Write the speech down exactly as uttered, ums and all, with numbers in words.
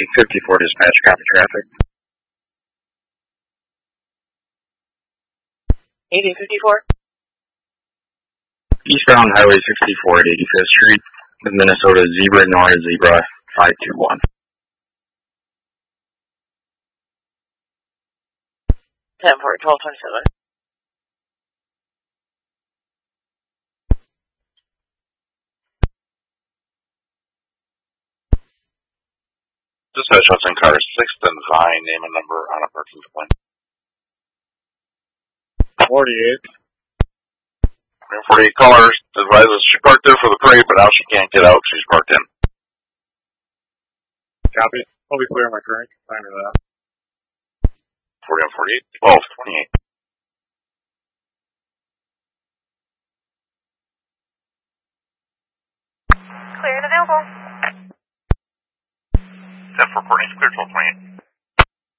eighty fifty-four dispatch, copy traffic. eighty fifty-four? Eastbound Highway sixty-four at eighty-fifth Street, Minnesota Zebra Noise Zebra five two one. ten four, twelve twenty-seven. Dispatch Hudson Car sixth and Vine, name and number on a parking complaint. forty-eight. forty-eight callers advises she parked there for the parade, but now she can't get out. She's parked in. Copy. I'll be clear on my current. Time for that. forty-one forty-eight, twelve twenty-eight. Clear and available. ten four, Courtney's clear, twelve twenty-eight.